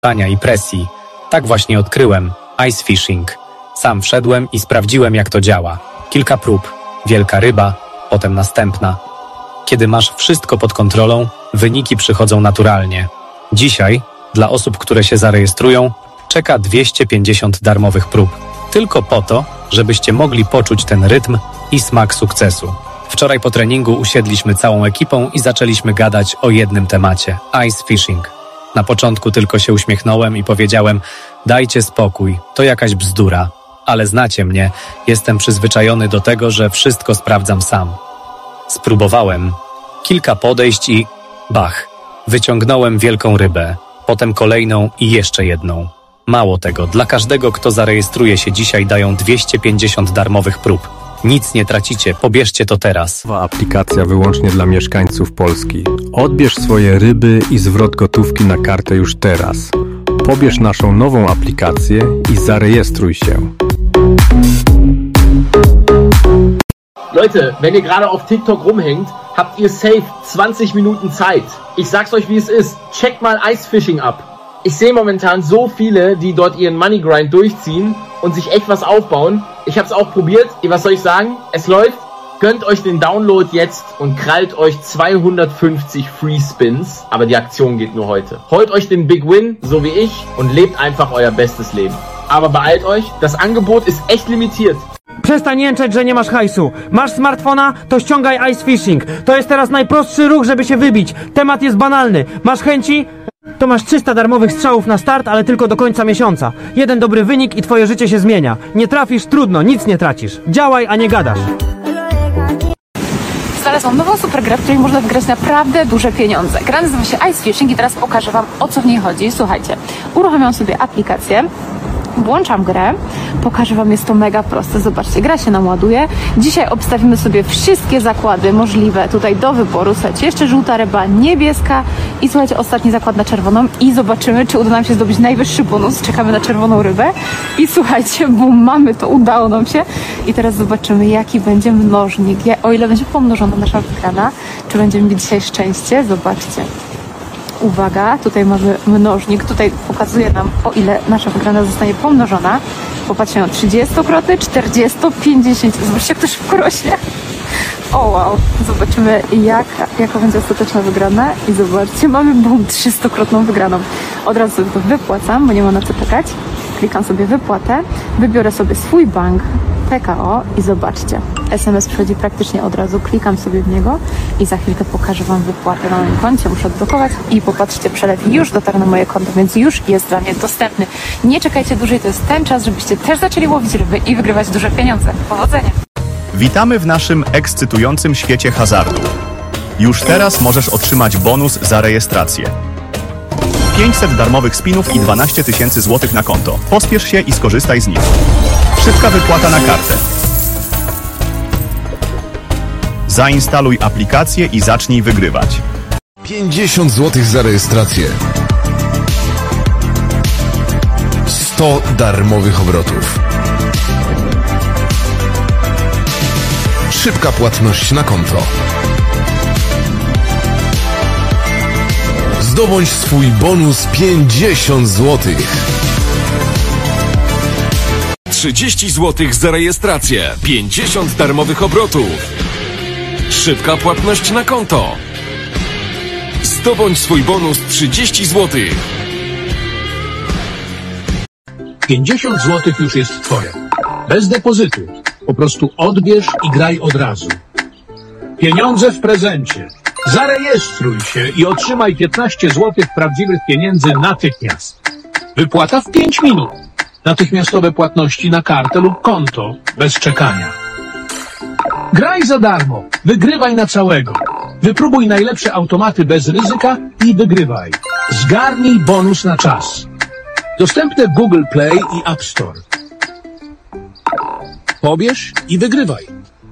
tania i presji. Tak właśnie odkryłem ice fishing. Sam wszedłem i sprawdziłem, jak to działa. Kilka prób, wielka ryba, potem następna. Kiedy masz wszystko pod kontrolą, wyniki przychodzą naturalnie. Dzisiaj, dla osób, które się zarejestrują, czeka 250 darmowych prób. Tylko po to, żebyście mogli poczuć ten rytm i smak sukcesu. Wczoraj po treningu usiedliśmy całą ekipą i zaczęliśmy gadać o jednym temacie – ice fishing. Na początku tylko się uśmiechnąłem i powiedziałem: dajcie spokój, to jakaś bzdura. Ale znacie mnie, jestem przyzwyczajony do tego, że wszystko sprawdzam sam. Spróbowałem. Kilka podejść i bach! Wyciągnąłem wielką rybę, potem kolejną i jeszcze jedną. Mało tego, dla każdego, kto zarejestruje się dzisiaj, dają 250 darmowych prób. Nic nie tracicie, pobierzcie to teraz. Nowa aplikacja wyłącznie dla mieszkańców Polski. Odbierz swoje ryby i zwrot gotówki na kartę już teraz. Pobierz naszą nową aplikację i zarejestruj się. Leute, wenn ihr gerade auf TikTok rumhängt, habt ihr safe 20 Minuten Zeit. Ich sag's euch, wie es ist. Checkt mal Ice Fishing ab. Ich sehe momentan so viele, die dort ihren Money Grind durchziehen und sich echt was aufbauen. Ich hab's auch probiert. Was soll ich sagen? Es läuft. Gönnt euch den Download jetzt und krallt euch 250 Free Spins. Aber die Aktion geht nur heute. Holt euch den Big Win, so wie ich, und lebt einfach euer bestes Leben. Aber beeilt euch, das Angebot ist echt limitiert. Przestań jęczeć, że nie masz hajsu. Masz smartfona? To ściągaj Ice Fishing. To jest teraz najprostszy ruch, żeby się wybić. Temat jest banalny. Masz chęci? To masz 300 darmowych strzałów na start, ale tylko do końca miesiąca. Jeden dobry wynik i twoje życie się zmienia. Nie trafisz? Trudno, nic nie tracisz. Działaj, a nie gadasz. Znalazłam nową super grę, w której można wygrać naprawdę duże pieniądze. Gra nazywa się Ice Fishing i teraz pokażę wam, o co w niej chodzi. Słuchajcie, uruchamiam sobie aplikację, włączam grę, pokażę wam, jest to mega proste. Zobaczcie, gra się nam ładuje. Dzisiaj obstawimy sobie wszystkie zakłady możliwe tutaj do wyboru. Słuchajcie, jeszcze żółta ryba, niebieska i słuchajcie, ostatni zakład na czerwoną i zobaczymy, czy uda nam się zdobyć najwyższy bonus. Czekamy na czerwoną rybę i słuchajcie, bo mamy to, udało nam się i teraz zobaczymy, jaki będzie mnożnik, o ile będzie pomnożona nasza wygrana, czy będziemy mieć dzisiaj szczęście. Zobaczcie. Uwaga, tutaj mamy mnożnik, tutaj pokazuje nam, o ile nasza wygrana zostanie pomnożona. Popatrzcie na 30-krotny, 40, 50. Zobaczcie, jak to szybko rośnie. O wow, zobaczymy jaka będzie ostateczna wygrana i zobaczcie, mamy bum, 300-krotną wygraną. Od razu sobie to wypłacam, bo nie ma na co czekać. Klikam sobie wypłatę, wybiorę sobie swój bank, PKO i zobaczcie, SMS przychodzi praktycznie od razu, klikam sobie w niego i za chwilkę pokażę wam wypłatę na moim koncie, muszę odblokować i popatrzcie, przelew już dotarł na moje konto, więc już jest dla mnie dostępny. Nie czekajcie dłużej, to jest ten czas, żebyście też zaczęli łowić ryby i wygrywać duże pieniądze. Powodzenia! Witamy w naszym ekscytującym świecie hazardu. Już teraz możesz otrzymać bonus za rejestrację. 500 darmowych spinów i 12 000 złotych na konto. Pospiesz się i skorzystaj z nich. Szybka wypłata na kartę. Zainstaluj aplikację i zacznij wygrywać. 50 zł za rejestrację. 100 darmowych obrotów. Szybka płatność na konto. Zdobądź swój bonus 50 zł. 30 zł za rejestrację, 50 darmowych obrotów. Szybka płatność na konto. Zdobądź swój bonus 30 zł. 50 zł już jest twoje. Bez depozytu. Po prostu odbierz i graj od razu. Pieniądze w prezencie. Zarejestruj się i otrzymaj 15 zł prawdziwych pieniędzy natychmiast. Wypłata w 5 minut. Natychmiastowe płatności na kartę lub konto, bez czekania. Graj za darmo, wygrywaj na całego. Wypróbuj najlepsze automaty bez ryzyka i wygrywaj. Zgarnij bonus na czas. Dostępne w Google Play i App Store. Pobierz i wygrywaj.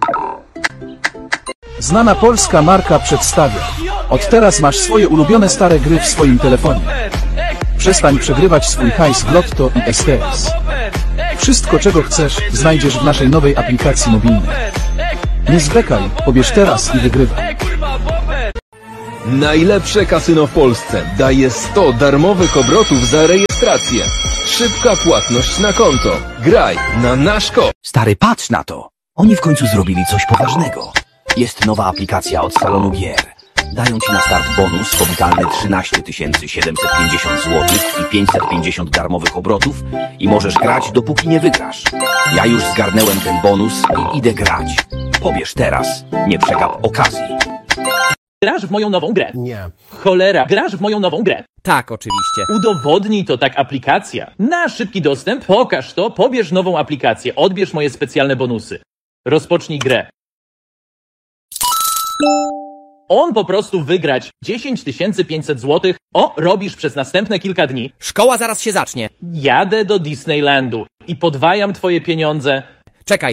Znana polska marka przedstawia. Od teraz masz swoje ulubione stare gry w swoim telefonie. Przestań przegrywać swój hajs w Lotto i STS. Wszystko, czego chcesz, znajdziesz w naszej nowej aplikacji mobilnej. Nie zwlekaj, pobierz teraz i wygrywaj. Najlepsze kasyno w Polsce daje 100 darmowych obrotów za rejestrację. Szybka płatność na konto. Graj na nasz kod. Stary, patrz na to. Oni w końcu zrobili coś poważnego. Jest nowa aplikacja od salonu gier. Dają ci na start bonus powitalny 13 750 zł i 550 darmowych obrotów i możesz grać, dopóki nie wygrasz. Ja już zgarnęłem ten bonus i idę grać. Pobierz teraz. Nie przegap okazji. Grasz w moją nową grę? Nie. Cholera, grasz w moją nową grę? Tak, oczywiście. Udowodnij to tak aplikacja. Na szybki dostęp, pokaż to, pobierz nową aplikację, odbierz moje specjalne bonusy. Rozpocznij grę. On po prostu wygrać 10 500 zł. O, robisz przez następne kilka dni. Szkoła zaraz się zacznie. Jadę do Disneylandu i podwajam twoje pieniądze. Czekaj.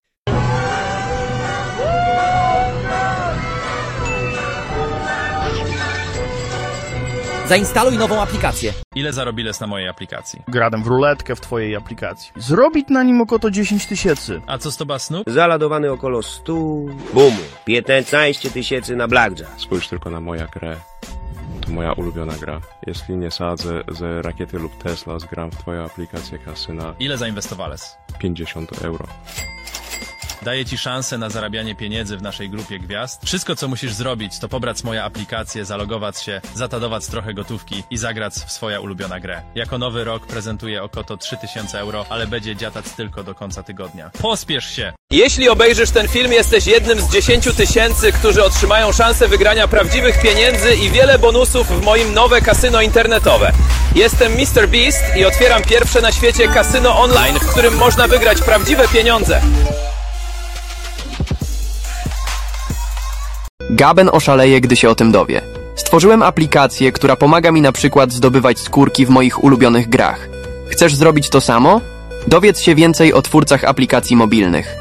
Zainstaluj nową aplikację. Ile zarobiłeś na mojej aplikacji? Gradam w ruletkę w twojej aplikacji. Zrobić na nim około 10 000. A co z tobą, Snoop? Zaladowany około 100. Bumu. 15 000 na blackjack. Spójrz tylko na moją grę. To moja ulubiona gra. Jeśli nie sadzę z rakiety lub Tesla, zgram w twoją aplikację kasyna. Ile zainwestowałeś? 50 euro. Daję ci szansę na zarabianie pieniędzy w naszej grupie gwiazd. Wszystko, co musisz zrobić, to pobrać moją aplikację, zalogować się, zatadować trochę gotówki i zagrać w swoją ulubiona grę. Jako nowy rok prezentuję około 3000 euro, ale będzie dziatać tylko do końca tygodnia. Pospiesz się! Jeśli obejrzysz ten film, jesteś jednym z 10 000, którzy otrzymają szansę wygrania prawdziwych pieniędzy i wiele bonusów w moim nowe kasyno internetowe. Jestem Mr. Beast i otwieram pierwsze na świecie kasyno online, w którym można wygrać prawdziwe pieniądze. Gaben oszaleje, gdy się o tym dowie. Stworzyłem aplikację, która pomaga mi na przykład zdobywać skórki w moich ulubionych grach. Chcesz zrobić to samo? Dowiedz się więcej o twórcach aplikacji mobilnych.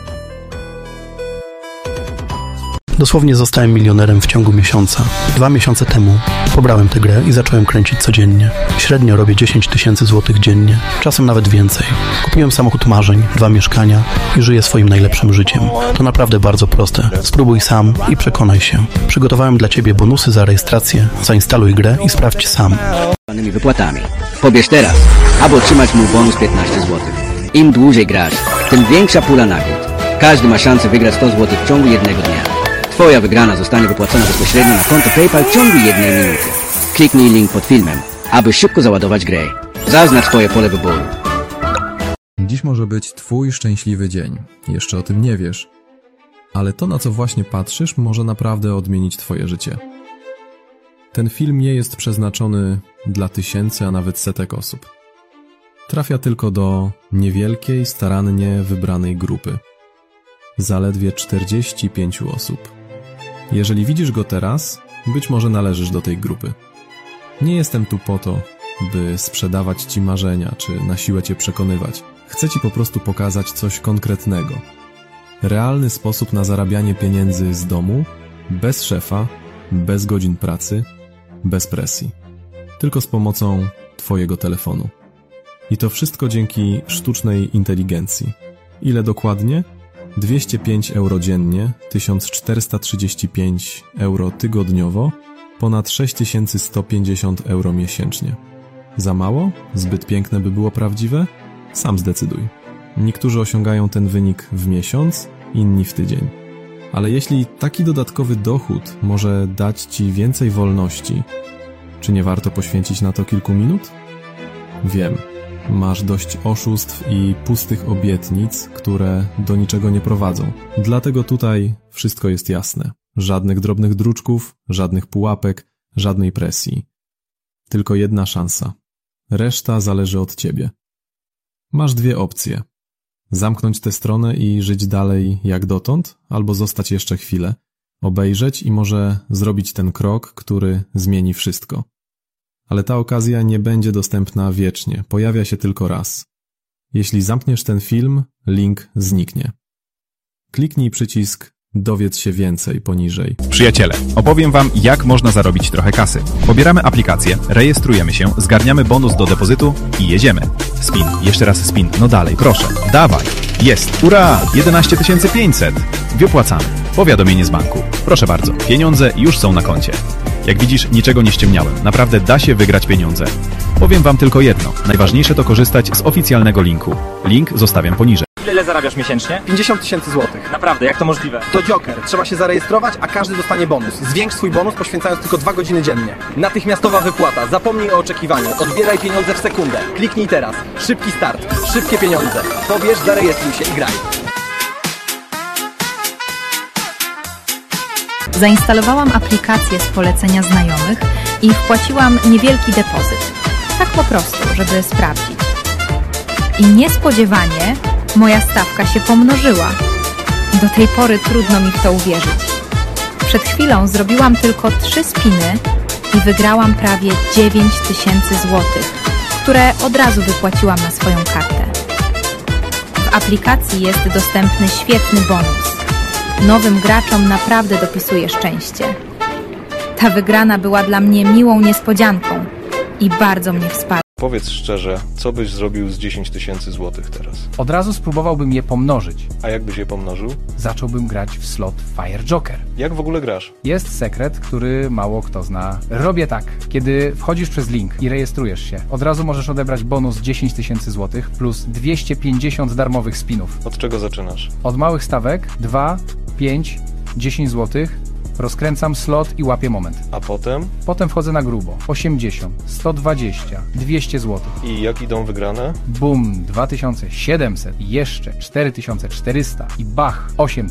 Dosłownie zostałem milionerem w ciągu miesiąca. 2 miesiące temu pobrałem tę grę i zacząłem kręcić codziennie. Średnio robię 10 000 złotych dziennie, czasem nawet więcej. Kupiłem samochód marzeń, 2 mieszkania i żyję swoim najlepszym życiem. To naprawdę bardzo proste. Spróbuj sam i przekonaj się. Przygotowałem dla Ciebie bonusy za rejestrację. Zainstaluj grę i sprawdź sam. Wypłatami. Pobierz teraz, aby otrzymać mój bonus 15 zł. Im dłużej grasz, tym większa pula nagród. Każdy ma szansę wygrać 100 zł w ciągu jednego dnia. Twoja wygrana zostanie wypłacona bezpośrednio na konto PayPal w ciągu 1 minuty. Kliknij link pod filmem, aby szybko załadować grę. Zaznacz Twoje pole wyboru. Dziś może być Twój szczęśliwy dzień. Jeszcze o tym nie wiesz. Ale to, na co właśnie patrzysz, może naprawdę odmienić Twoje życie. Ten film nie jest przeznaczony dla tysięcy, a nawet setek osób. Trafia tylko do niewielkiej, starannie wybranej grupy. Zaledwie 45 osób. Jeżeli widzisz go teraz, być może należysz do tej grupy. Nie jestem tu po to, by sprzedawać Ci marzenia, czy na siłę Cię przekonywać. Chcę Ci po prostu pokazać coś konkretnego. Realny sposób na zarabianie pieniędzy z domu, bez szefa, bez godzin pracy, bez presji. Tylko z pomocą Twojego telefonu. I to wszystko dzięki sztucznej inteligencji. Ile dokładnie? 205 euro dziennie, 1435 euro tygodniowo, ponad 6150 euro miesięcznie. Za mało? Zbyt piękne by było prawdziwe? Sam zdecyduj. Niektórzy osiągają ten wynik w miesiąc, inni w tydzień. Ale jeśli taki dodatkowy dochód może dać Ci więcej wolności, czy nie warto poświęcić na to kilku minut? Wiem. Masz dość oszustw i pustych obietnic, które do niczego nie prowadzą. Dlatego tutaj wszystko jest jasne. Żadnych drobnych druczków, żadnych pułapek, żadnej presji. Tylko jedna szansa. Reszta zależy od Ciebie. Masz 2 opcje. Zamknąć tę stronę i żyć dalej jak dotąd, albo zostać jeszcze chwilę, obejrzeć i może zrobić ten krok, który zmieni wszystko. Ale ta okazja nie będzie dostępna wiecznie, pojawia się tylko raz. Jeśli zamkniesz ten film, link zniknie. Kliknij przycisk Dowiedz się więcej poniżej. Przyjaciele, opowiem Wam, jak można zarobić trochę kasy. Pobieramy aplikację, rejestrujemy się, zgarniamy bonus do depozytu i jedziemy. Spin, jeszcze raz spin, no dalej, proszę, dawaj. Jest, ura, 11 500. Wypłacamy. Powiadomienie z banku. Proszę bardzo, pieniądze już są na koncie. Jak widzisz, niczego nie ściemniałem. Naprawdę da się wygrać pieniądze. Powiem wam tylko jedno. Najważniejsze to korzystać z oficjalnego linku. Link zostawiam poniżej. Ile zarabiasz miesięcznie? 50 000 złotych. Naprawdę, jak to możliwe? To Joker. Trzeba się zarejestrować, a każdy dostanie bonus. Zwiększ swój bonus, poświęcając tylko 2 godziny dziennie. Natychmiastowa wypłata. Zapomnij o oczekiwaniu. Odbieraj pieniądze w sekundę. Kliknij teraz. Szybki start. Szybkie pieniądze. Pobierz, zarejestruj się i graj. Zainstalowałam aplikację z polecenia znajomych i wpłaciłam niewielki depozyt. Tak po prostu, żeby sprawdzić. I niespodziewanie moja stawka się pomnożyła. Do tej pory trudno mi w to uwierzyć. Przed chwilą zrobiłam tylko 3 spiny i wygrałam prawie 9 000 złotych, które od razu wypłaciłam na swoją kartę. W aplikacji jest dostępny świetny bonus. Nowym graczom naprawdę dopisuje szczęście. Ta wygrana była dla mnie miłą niespodzianką i bardzo mnie wsparła. Powiedz szczerze, co byś zrobił z 10 000 złotych teraz? Od razu spróbowałbym je pomnożyć. A jak byś je pomnożył? Zacząłbym grać w slot Fire Joker. Jak w ogóle grasz? Jest sekret, który mało kto zna. Robię tak. Kiedy wchodzisz przez link i rejestrujesz się, od razu możesz odebrać bonus 10 000 złotych plus 250 darmowych spinów. Od czego zaczynasz? Od małych stawek 2, 5, 10 złotych. Rozkręcam slot i łapię moment. A potem? Potem wchodzę na grubo. 80, 120, 200 zł. I jak idą wygrane? Bum, 2700, jeszcze 4400 i bach,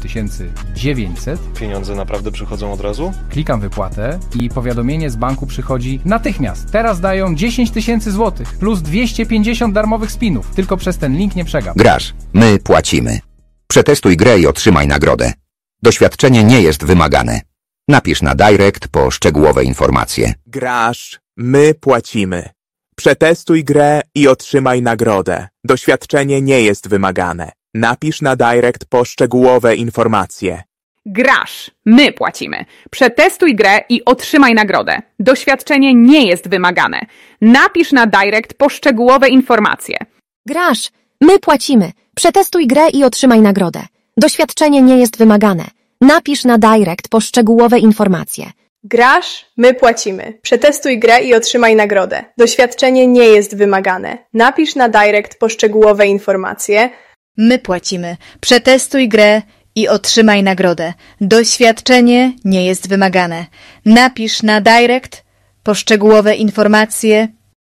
8900. Pieniądze naprawdę przychodzą od razu? Klikam wypłatę i powiadomienie z banku przychodzi natychmiast. Teraz dają 10 000 zł plus 250 darmowych spinów. Tylko przez ten link nie przegap. Grasz, my płacimy. Przetestuj grę i otrzymaj nagrodę. Doświadczenie nie jest wymagane. Napisz na direct po szczegółowe informacje. Grasz, my płacimy. Przetestuj grę i otrzymaj nagrodę. Doświadczenie nie jest wymagane. Napisz na direct po szczegółowe informacje. Grasz, my płacimy. Przetestuj grę i otrzymaj nagrodę. Doświadczenie nie jest wymagane. Napisz na direct po szczegółowe informacje. Grasz, my płacimy. Przetestuj grę i otrzymaj nagrodę. Doświadczenie nie jest wymagane. Napisz na direct po szczegółowe informacje. Grasz, my płacimy. Przetestuj grę i otrzymaj nagrodę. Doświadczenie nie jest wymagane. Napisz na direct po szczegółowe informacje. My płacimy. Przetestuj grę i otrzymaj nagrodę. Doświadczenie nie jest wymagane. Napisz na direct po szczegółowe informacje.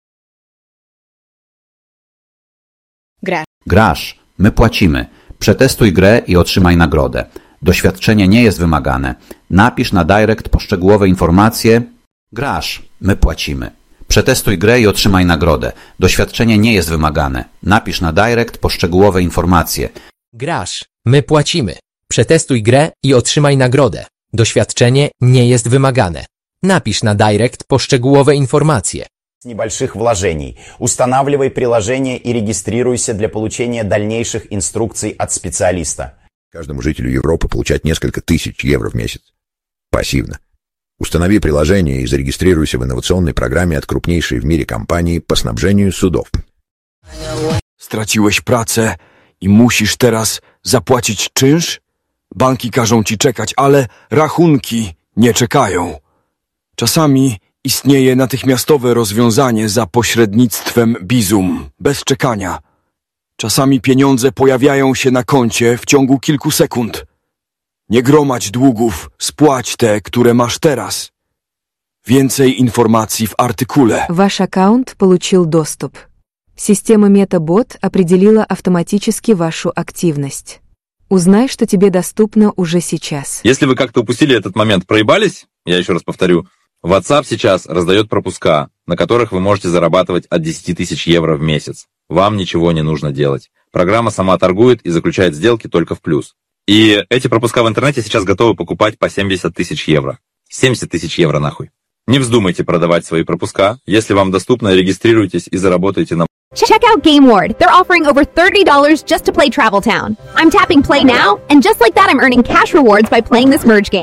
Grasz, my płacimy. Przetestuj grę i otrzymaj nagrodę. Doświadczenie nie jest wymagane. Napisz na direct po szczegółowe informacje. Grasz, my płacimy. Przetestuj grę i otrzymaj nagrodę. Doświadczenie nie jest wymagane. Napisz na direct po szczegółowe informacje. Grasz, my płacimy. Przetestuj grę i otrzymaj nagrodę. Doświadczenie nie jest wymagane. Napisz na direct по szczegółowe informacje. С небольших вложений. Устанавливай приложение и регистрируйся для получения дальнейших инструкций от специалиста. Каждому жителю Европы получать несколько тысяч евро в месяц. Пассивно. Установи приложение и зарегистрируйся в инновационной программе от крупнейшей в мире компании по снабжению судов. Straciłeś pracę i musisz teraz zapłacić czynsz? Banki każą ci czekać, ale rachunki nie czekają. Czasami istnieje natychmiastowe rozwiązanie za pośrednictwem Bizum, bez czekania. Czasami pieniądze pojawiają się na koncie w ciągu kilku sekund. Nie gromadź długów, spłać te, które masz teraz. Więcej informacji w artykule. Ваш аккаунт получил доступ. Система MetaBot определила автоматически вашу активность. Узнай, что тебе доступно уже сейчас. Если вы как-то упустили этот момент, проебались, я еще раз повторю, WhatsApp сейчас раздает пропуска, на которых вы можете зарабатывать от 10 тысяч евро в месяц. Вам ничего не нужно делать. Программа сама торгует и заключает сделки только в плюс. И эти пропуска в интернете сейчас готовы покупать по 70 тысяч евро. 70 тысяч евро нахуй. Не вздумайте продавать свои пропуска. Если вам доступно, регистрируйтесь и заработайте на... Check out GameWard. They're offering over $30 just to play Travel Town. I'm tapping play now, and just like that, I'm earning cash rewards by playing this merge game.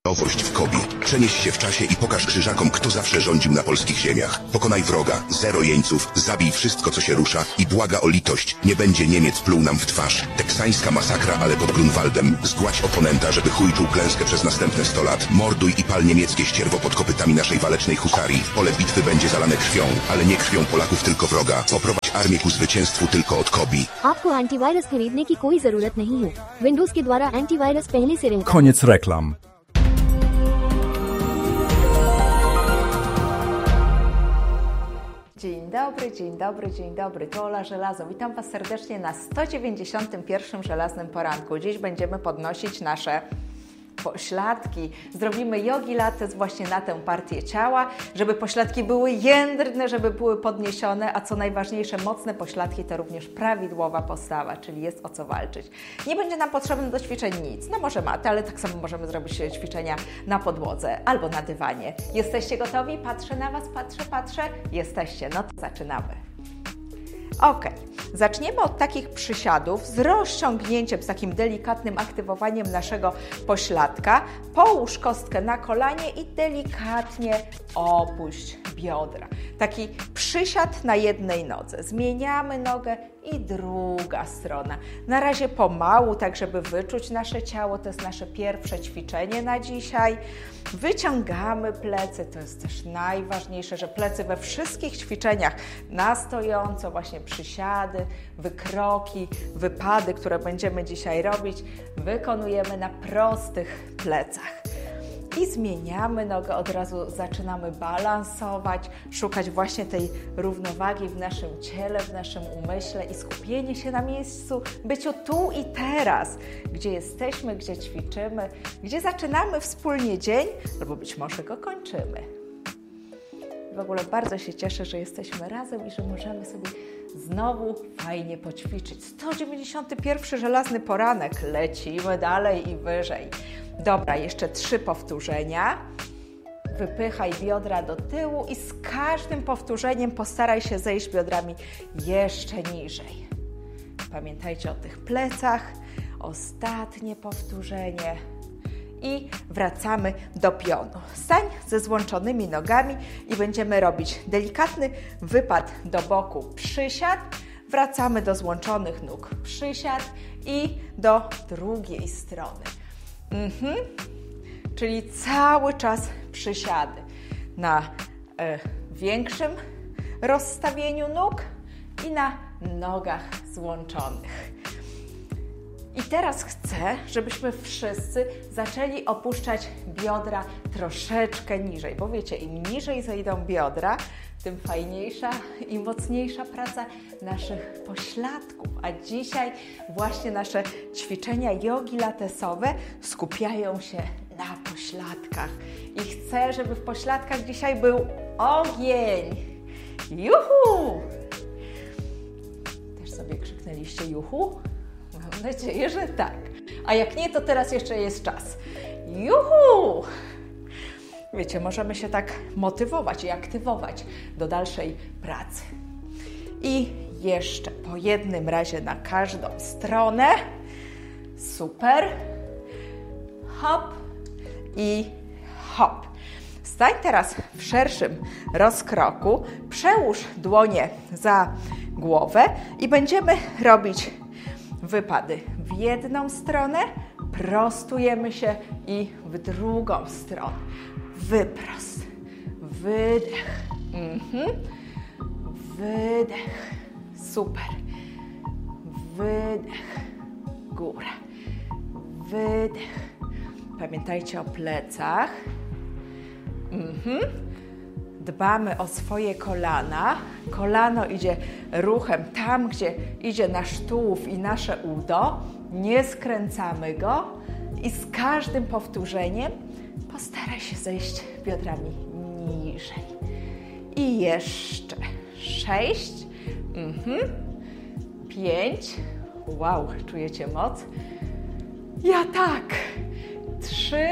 Nowość w Kobi. Przenieś się w czasie i pokaż krzyżakom, kto zawsze rządził na polskich ziemiach. Pokonaj wroga, 0 jeńców, zabij wszystko, co się rusza i błaga o litość. Nie będzie Niemiec pluł nam w twarz. Teksańska masakra, ale pod Grunwaldem. Zgładź oponenta, żeby chuj czuł klęskę przez następne 100 lat. Morduj i pal niemieckie ścierwo pod kopytami naszej walecznej husarii. Pole bitwy będzie zalane krwią, ale nie krwią Polaków, tylko wroga. Poprowadź armię ku zwycięstwu tylko od Kobi. आपको एंटीवायरस खरीदने की कोई जरूरत नहीं है। विंडोज के द्वारा एंटीवायरस पहले से रहेगा। Koniec reklam. Dzień dobry, dzień dobry, dzień dobry. Tu Ola Żelazo. Witam Was serdecznie na 191 Żelaznym Poranku. Dziś będziemy podnosić nasze pośladki. Zrobimy jogi lattes właśnie na tę partię ciała, żeby pośladki były jędrne, żeby były podniesione, a co najważniejsze, mocne pośladki to również prawidłowa postawa, czyli jest o co walczyć. Nie będzie nam potrzebne do ćwiczeń nic, no może maty, ale tak samo możemy zrobić ćwiczenia na podłodze albo na dywanie. Jesteście gotowi? Patrzę na Was, patrzę. Jesteście, no to zaczynamy. Ok, zaczniemy od takich przysiadów z rozciągnięciem, z takim delikatnym aktywowaniem naszego pośladka. Połóż kostkę na kolanie i delikatnie opuść biodra. Taki przysiad na jednej nodze. Zmieniamy nogę i druga strona. Na razie pomału, tak żeby wyczuć nasze ciało. To jest nasze pierwsze ćwiczenie na dzisiaj. Wyciągamy plecy, to jest też najważniejsze, że plecy we wszystkich ćwiczeniach na stojąco, właśnie przysiady, wykroki, wypady, które będziemy dzisiaj robić, wykonujemy na prostych plecach. I zmieniamy nogę, od razu zaczynamy balansować, szukać właśnie tej równowagi w naszym ciele, w naszym umyśle i skupienie się na miejscu, byciu tu i teraz, gdzie jesteśmy, gdzie ćwiczymy, gdzie zaczynamy wspólnie dzień, albo być może go kończymy. W ogóle bardzo się cieszę, że jesteśmy razem i że możemy sobie znowu fajnie poćwiczyć. 191 Żelazny Poranek, lecimy dalej i wyżej. Dobra, jeszcze 3 powtórzenia. Wypychaj biodra do tyłu i z każdym powtórzeniem postaraj się zejść biodrami jeszcze niżej. Pamiętajcie o tych plecach. Ostatnie powtórzenie. I wracamy do pionu. Stań ze złączonymi nogami i będziemy robić delikatny wypad do boku, przysiad. Wracamy do złączonych nóg, przysiad i do drugiej strony. Czyli cały czas przysiady na większym rozstawieniu nóg i na nogach złączonych. I teraz chcę, żebyśmy wszyscy zaczęli opuszczać biodra troszeczkę niżej, bo wiecie, im niżej zejdą biodra, tym fajniejsza i mocniejsza praca naszych pośladków. A dzisiaj właśnie nasze ćwiczenia jogi lattesowe skupiają się na pośladkach. I chcę, żeby w pośladkach dzisiaj był ogień. Juhu! Też sobie krzyknęliście juhu? Mam nadzieję, że tak. A jak nie, to teraz jeszcze jest czas. Juhu! Wiecie, możemy się tak motywować i aktywować do dalszej pracy. I jeszcze po jednym razie na każdą stronę. Super. Hop i hop. Stań teraz w szerszym rozkroku. Przełóż dłonie za głowę i będziemy robić wypady w jedną stronę, prostujemy się i w drugą stronę. Wyprost, wydech, wydech, super, wydech, góra, wydech. Pamiętajcie o plecach. Dbamy o swoje kolana. Kolano idzie ruchem tam, gdzie idzie nasz tułów i nasze udo. Nie skręcamy go i z każdym powtórzeniem postaraj się zejść biodrami niżej. I jeszcze 6, 5, wow, czujecie moc? Ja tak, 3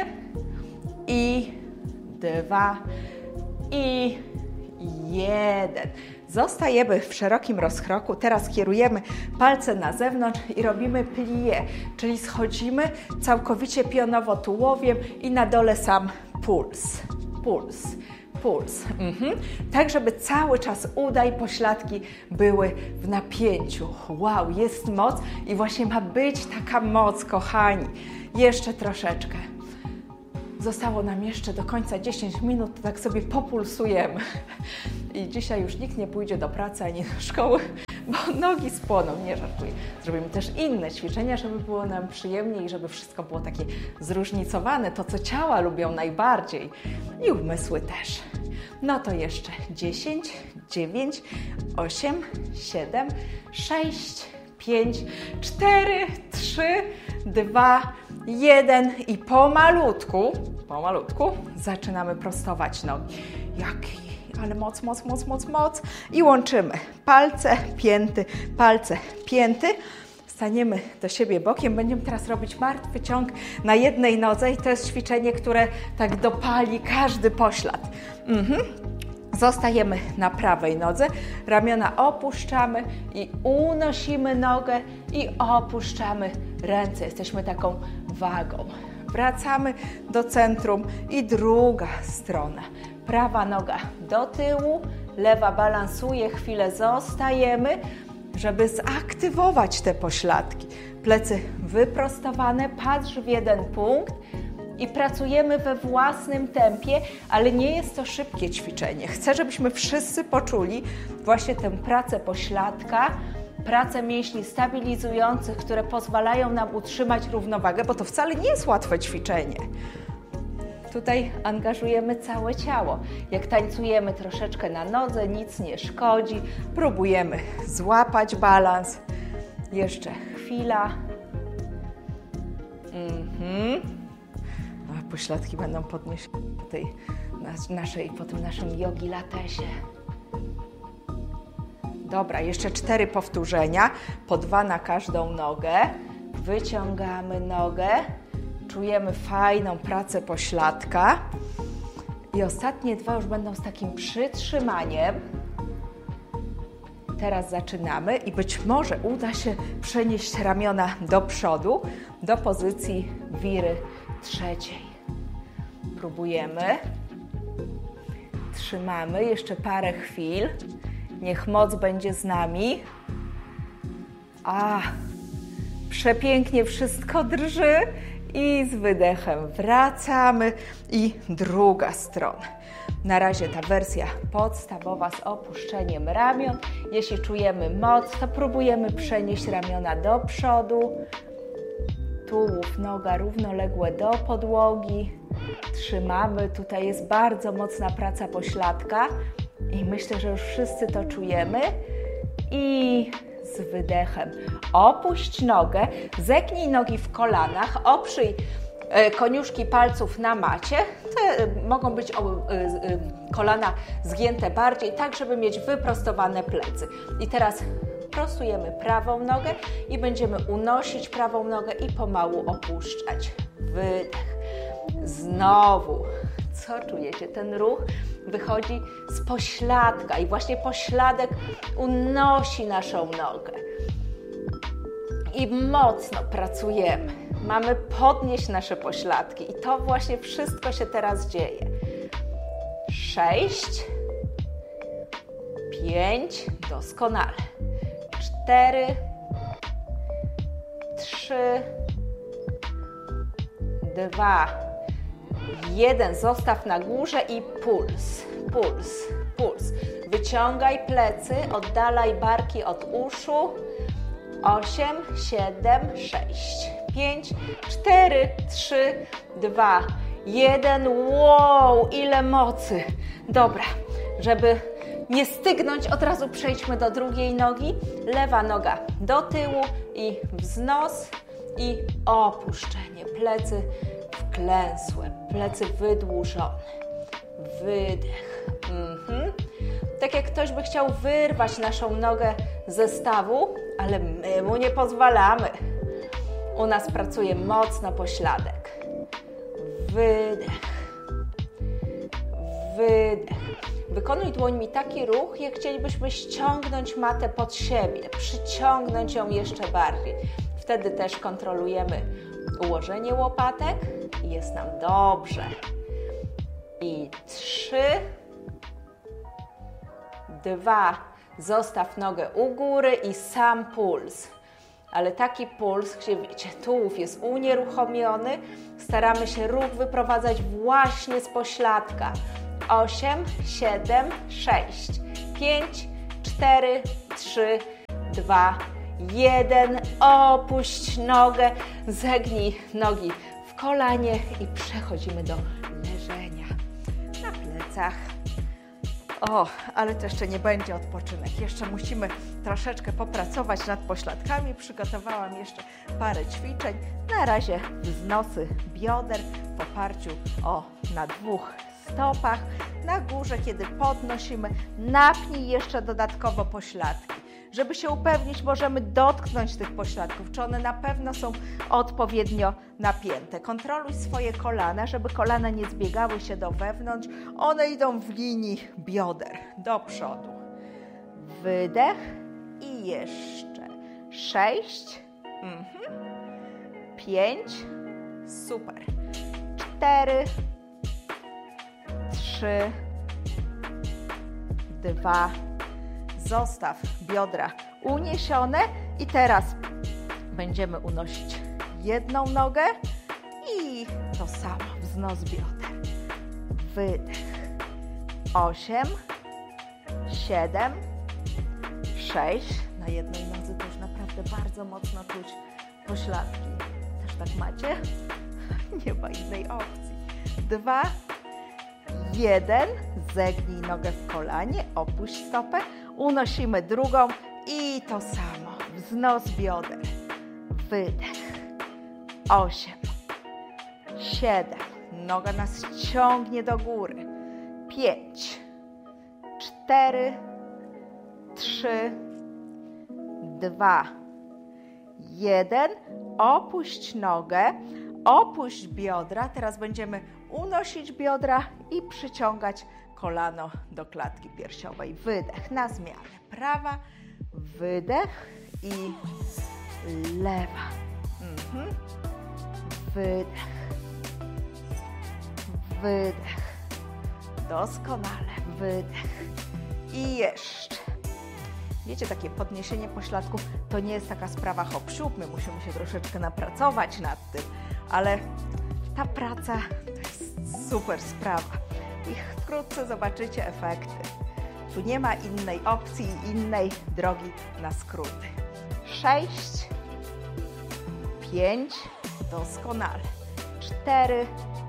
i 2 i 1. Zostajemy w szerokim rozkroku, teraz kierujemy palce na zewnątrz i robimy plié, czyli schodzimy całkowicie pionowo tułowiem i na dole sam puls, puls, puls. Tak, żeby cały czas uda i pośladki były w napięciu. Wow, jest moc i właśnie ma być taka moc, kochani. Jeszcze troszeczkę. Zostało nam jeszcze do końca 10 minut, to tak sobie populsujemy. I dzisiaj już nikt nie pójdzie do pracy ani do szkoły, bo nogi spłoną, nie żartuję. Zrobimy też inne ćwiczenia, żeby było nam przyjemniej i żeby wszystko było takie zróżnicowane, to co ciała lubią najbardziej i umysły też. No to jeszcze 10, 9, 8, 7, 6, 5, 4, 3, 2, 1 i pomalutku zaczynamy prostować nogi. Ale moc, moc, moc, moc, moc. I łączymy palce, pięty. Staniemy do siebie bokiem. Będziemy teraz robić martwy ciąg na jednej nodze i to jest ćwiczenie, które tak dopali każdy poślad. Zostajemy na prawej nodze, ramiona opuszczamy i unosimy nogę i opuszczamy ręce. Jesteśmy taką wagą. Wracamy do centrum i druga strona. Prawa noga do tyłu, lewa balansuje, chwilę zostajemy, żeby zaktywować te pośladki. Plecy wyprostowane, patrz w jeden punkt i pracujemy we własnym tempie, ale nie jest to szybkie ćwiczenie. Chcę, żebyśmy wszyscy poczuli właśnie tę pracę pośladka, pracę mięśni stabilizujących, które pozwalają nam utrzymać równowagę, bo to wcale nie jest łatwe ćwiczenie. Tutaj angażujemy całe ciało. Jak tańcujemy troszeczkę na nodze, nic nie szkodzi. Próbujemy złapać balans. Jeszcze chwila. A pośladki będą podniesione po tym naszym jogi latesie. Dobra, jeszcze 4 powtórzenia, po 2 na każdą nogę. Wyciągamy nogę. Czujemy fajną pracę pośladka i ostatnie 2 już będą z takim przytrzymaniem. Teraz zaczynamy i być może uda się przenieść ramiona do przodu, do pozycji wiry trzeciej. Próbujemy. Trzymamy jeszcze parę chwil. Niech moc będzie z nami. Przepięknie wszystko drży. I z wydechem wracamy i druga strona. Na razie ta wersja podstawowa z opuszczeniem ramion. Jeśli czujemy moc, to próbujemy przenieść ramiona do przodu. Tułów, noga równoległe do podłogi. Trzymamy. Tutaj jest bardzo mocna praca pośladka i myślę, że już wszyscy to czujemy. I z wydechem opuść nogę, zegnij nogi w kolanach, oprzyj koniuszki palców na macie. Te mogą być kolana zgięte bardziej, tak żeby mieć wyprostowane plecy. I teraz prostujemy prawą nogę i będziemy unosić prawą nogę i pomału opuszczać. Wydech. Znowu. Co czujecie? Ten ruch wychodzi z pośladka i właśnie pośladek unosi naszą nogę. I mocno pracujemy. Mamy podnieść nasze pośladki i to właśnie wszystko się teraz dzieje. 6, 5, doskonale. 4, 3, 2, 1, zostaw na górze i puls, puls, puls. Wyciągaj plecy, oddalaj barki od uszu. 8, 7, 6, 5, 4, 3, 2, 1. Wow, ile mocy. Dobra, żeby nie stygnąć, od razu przejdźmy do drugiej nogi. Lewa noga do tyłu i wznos i opuszczenie. Plecy wklęsłe, plecy wydłużone. Wydech. Tak jak ktoś by chciał wyrwać naszą nogę ze stawu, ale my mu nie pozwalamy. U nas pracuje mocno pośladek. Wydech. Wydech. Wykonuj dłońmi taki ruch, jak chcielibyśmy ściągnąć matę pod siebie, przyciągnąć ją jeszcze bardziej. Wtedy też kontrolujemy ułożenie łopatek i jest nam dobrze. I 3, 2, zostaw nogę u góry i sam puls. Ale taki puls, gdzie wiecie, tułów jest unieruchomiony, staramy się ruch wyprowadzać właśnie z pośladka. 8, 7, 6, 5, 4, 3, 2, 1. Opuść nogę, zegnij nogi w kolanie i przechodzimy do leżenia na plecach. O, ale to jeszcze nie będzie odpoczynek. Jeszcze musimy troszeczkę popracować nad pośladkami. Przygotowałam jeszcze parę ćwiczeń. Na razie wznosy bioder w oparciu na 2 stopach. Na górze, kiedy podnosimy, napnij jeszcze dodatkowo pośladki. Żeby się upewnić, możemy dotknąć tych pośladków, czy one na pewno są odpowiednio napięte. Kontroluj swoje kolana, żeby kolana nie zbiegały się do wewnątrz. One idą w linii bioder, do przodu. Wydech i jeszcze 6, 5, super, 4, 3, 2, zostaw biodra uniesione i teraz będziemy unosić jedną nogę i to samo, wznos bioder. Wydech. 8, 7, 6. Na jednej nodze to już naprawdę bardzo mocno czuć pośladki. Też tak macie? Nie ma innej opcji. 2, 1. Zegnij nogę w kolanie, opuść stopę. Unosimy drugą i to samo. Wznos bioder. Wydech. 8, 7. Noga nas ciągnie do góry. 5, 4, 3, 2, 1. Opuść nogę, opuść biodra. Teraz będziemy unosić biodra i przyciągać kolano do klatki piersiowej. Wydech na zmianę. Prawa, wydech i lewa. Wydech. Wydech. Doskonale. Wydech. I jeszcze. Wiecie, takie podniesienie pośladków to nie jest taka sprawa hop-siup. My musimy się troszeczkę napracować nad tym, ale ta praca to jest super sprawa. I wkrótce zobaczycie efekty. Tu nie ma innej opcji i innej drogi na skróty. 6, 5, doskonale. 4,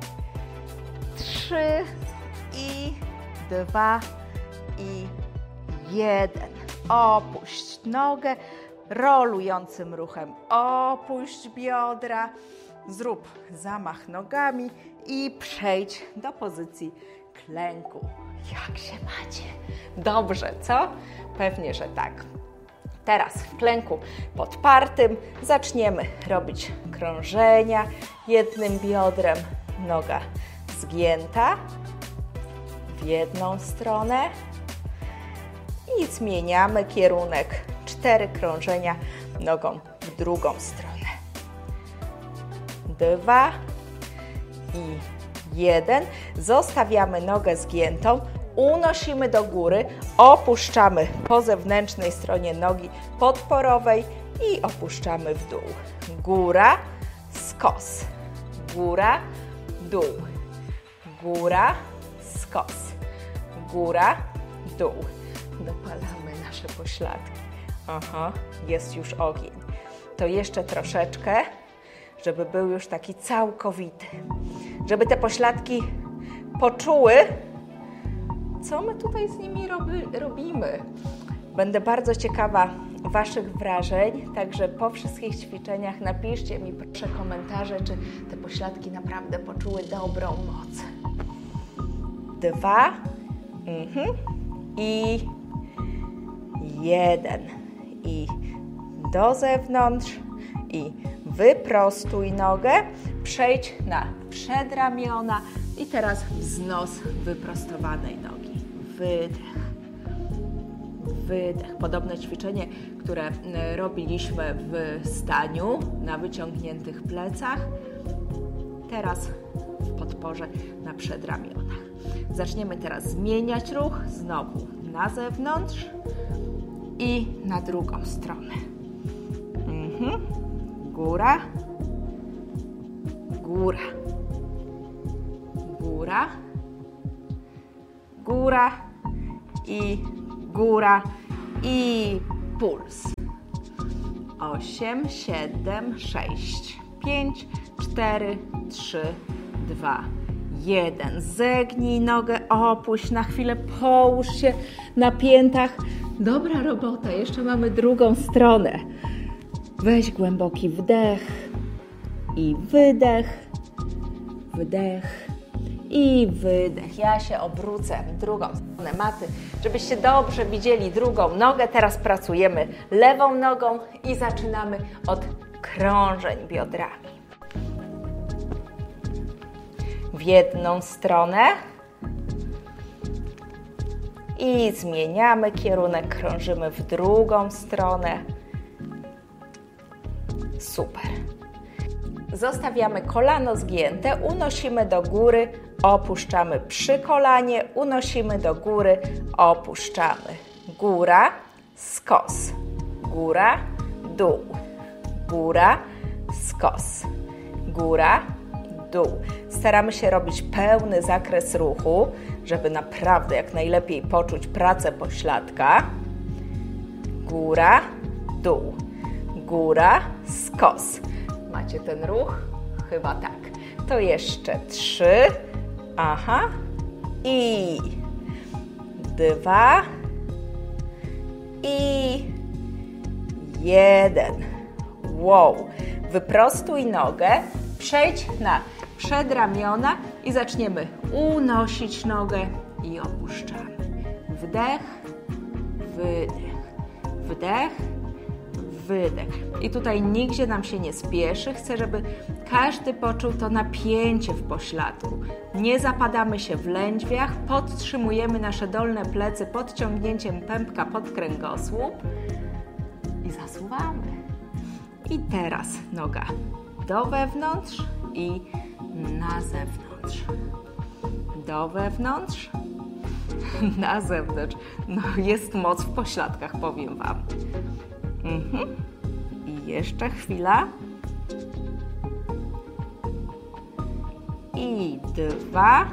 3 i 2 i 1. Opuść nogę, rolującym ruchem opuść biodra, zrób zamach nogami i przejdź do pozycji klęku. Jak się macie? Dobrze, co? Pewnie, że tak. Teraz w klęku podpartym zaczniemy robić krążenia jednym biodrem, noga zgięta w jedną stronę i zmieniamy kierunek. 4 krążenia nogą w drugą stronę. 2 i 1. Zostawiamy nogę zgiętą, unosimy do góry, opuszczamy po zewnętrznej stronie nogi podporowej i opuszczamy w dół. Góra, skos. Góra, dół. Góra, skos. Góra, dół. Dopalamy nasze pośladki. Aha, jest już ogień. To jeszcze troszeczkę, żeby był już taki całkowity. Żeby te pośladki poczuły, co my tutaj z nimi robimy. Będę bardzo ciekawa Waszych wrażeń, także po wszystkich ćwiczeniach napiszcie mi proszę komentarze, czy te pośladki naprawdę poczuły dobrą moc. 2 i 1 i do zewnątrz i wyprostuj nogę, przejdź na przedramiona i teraz wznos wyprostowanej nogi. wydech, wydech. Podobne ćwiczenie, które robiliśmy w staniu na wyciągniętych plecach. Teraz w podporze na przedramionach. Zaczniemy teraz zmieniać ruch. Znowu na zewnątrz i na drugą stronę. Góra, góra, góra, góra i góra i puls. 8, 7, 6, 5, 4, 3, 2, 1. Zegnij nogę, opuść na chwilę, połóż się na piętach. Dobra robota, jeszcze mamy drugą stronę. Weź głęboki wdech i wydech, wdech i wydech. Ja się obrócę w drugą stronę maty, żebyście dobrze widzieli drugą nogę. Teraz pracujemy lewą nogą i zaczynamy od krążeń biodrami. W jedną stronę i zmieniamy kierunek, krążymy w drugą stronę. Super. Zostawiamy kolano zgięte, unosimy do góry, opuszczamy przy kolanie, unosimy do góry, opuszczamy. Góra, skos. Góra, dół. Góra, skos. Góra, dół. Staramy się robić pełny zakres ruchu, żeby naprawdę jak najlepiej poczuć pracę pośladka. Góra, dół. Góra, skos. Macie ten ruch? Chyba tak. To jeszcze 3. Aha. I 2. I 1. Wow. Wyprostuj nogę. Przejdź na przedramiona i zaczniemy unosić nogę i opuszczamy. Wdech, wydech, wdech, wydech. I tutaj nigdzie nam się nie spieszy. Chcę, żeby każdy poczuł to napięcie w pośladku. Nie zapadamy się w lędźwiach, podtrzymujemy nasze dolne plecy podciągnięciem pępka pod kręgosłup i zasuwamy. I teraz noga do wewnątrz i na zewnątrz. Do wewnątrz, na zewnątrz. No jest moc w pośladkach, powiem Wam. I jeszcze chwila. I 2.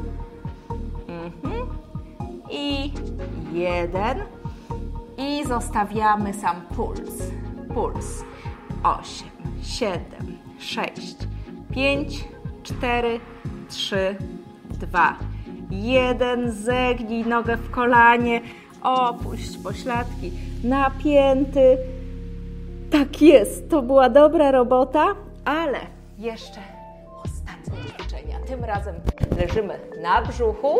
I 1. I zostawiamy sam puls. Puls. 8, 7, 6, 5, 4, 3, 2, 1. Zegnij nogę w kolanie. Opuść pośladki napięty. Tak jest, to była dobra robota, ale jeszcze ostatnie ćwiczenia. Tym razem leżymy na brzuchu,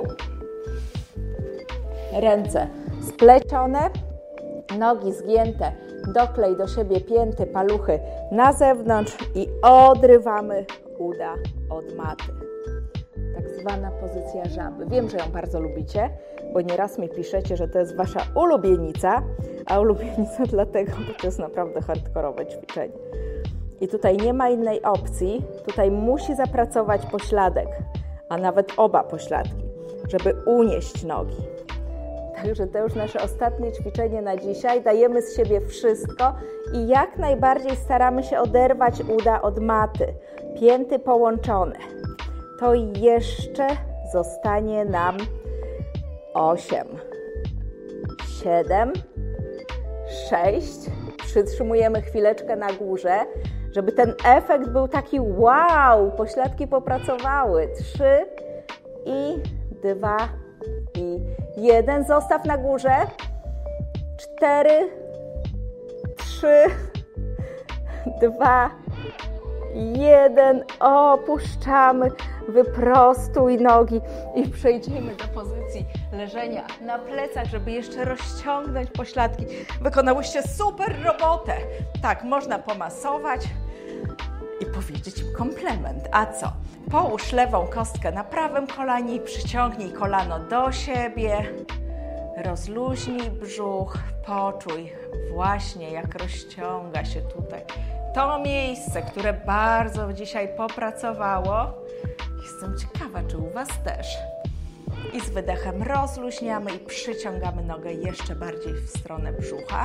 ręce splecione, nogi zgięte, doklej do siebie pięty, paluchy na zewnątrz i odrywamy uda od maty. Tak zwana pozycja żaby. Wiem, że ją bardzo lubicie, bo nieraz mi piszecie, że to jest Wasza ulubienica, a ulubienica dlatego, bo to jest naprawdę hardkorowe ćwiczenie. I tutaj nie ma innej opcji, tutaj musi zapracować pośladek, a nawet oba pośladki, żeby unieść nogi. Także to już nasze ostatnie ćwiczenie na dzisiaj. Dajemy z siebie wszystko i jak najbardziej staramy się oderwać uda od maty. Pięty połączone. To jeszcze zostanie nam 8, 7, 6. Przytrzymujemy chwileczkę na górze, żeby ten efekt był taki wow, pośladki popracowały. 3 i 2 i 1. Zostaw na górze. 4, 3, 2, 1. Opuszczamy. Wyprostuj nogi i przejdziemy do pozycji leżenia na plecach, żeby jeszcze rozciągnąć pośladki. Wykonałyście super robotę. Tak, można pomasować i powiedzieć im komplement. A co? Połóż lewą kostkę na prawym kolanie i przyciągnij kolano do siebie. Rozluźnij brzuch, poczuj właśnie jak rozciąga się tutaj to miejsce, które bardzo dzisiaj popracowało. Jestem ciekawa, czy u Was też. I z wydechem rozluźniamy i przyciągamy nogę jeszcze bardziej w stronę brzucha.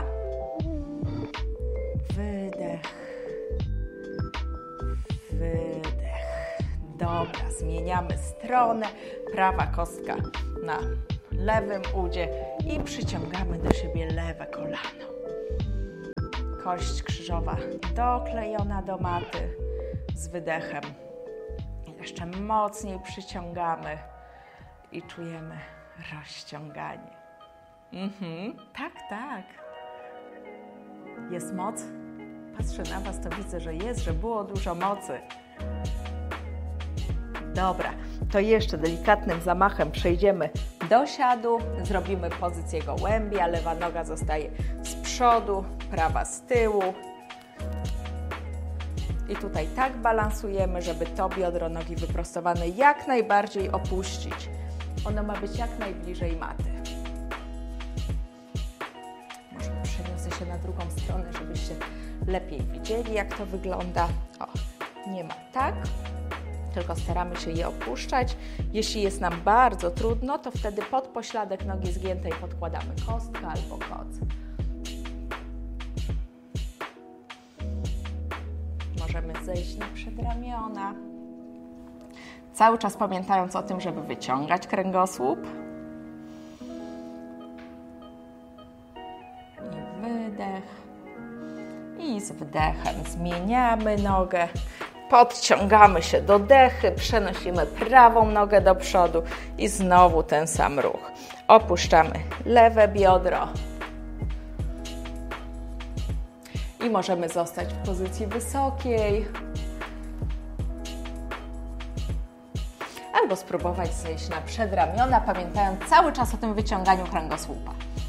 Wydech. Wydech. Dobra, zmieniamy stronę. Prawa kostka na lewym udzie i przyciągamy do siebie lewe kolano. Kość krzyżowa doklejona do maty z wydechem. Jeszcze mocniej przyciągamy i czujemy rozciąganie. Tak, tak. Jest moc? Patrzę na Was, to widzę, że jest, że było dużo mocy. Dobra, to jeszcze delikatnym zamachem przejdziemy do siadu. Zrobimy pozycję gołębia. Lewa noga zostaje z przodu, prawa z tyłu. I tutaj tak balansujemy, żeby to biodro nogi wyprostowane jak najbardziej opuścić. Ono ma być jak najbliżej maty. Może przeniosę się na drugą stronę, żebyście lepiej widzieli, jak to wygląda. O, nie ma tak, tylko staramy się je opuszczać. Jeśli jest nam bardzo trudno, to wtedy pod pośladek nogi zgiętej podkładamy kostkę albo koc. Możemy zejść na przedramiona. Cały czas pamiętając o tym, żeby wyciągać kręgosłup. I wydech. I z wdechem zmieniamy nogę. Podciągamy się do dechy, przenosimy prawą nogę do przodu i znowu ten sam ruch. Opuszczamy lewe biodro. I możemy zostać w pozycji wysokiej. Albo spróbować zejść na przedramiona, pamiętając cały czas o tym wyciąganiu kręgosłupa.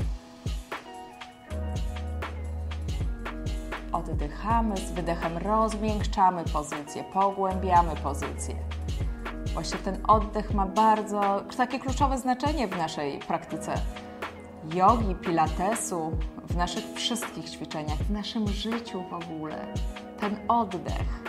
Oddychamy, z wydechem rozmiękczamy pozycję, pogłębiamy pozycję. Właśnie ten oddech ma bardzo takie kluczowe znaczenie w naszej praktyce jogi, pilatesu, w naszych wszystkich ćwiczeniach, w naszym życiu w ogóle. Ten oddech.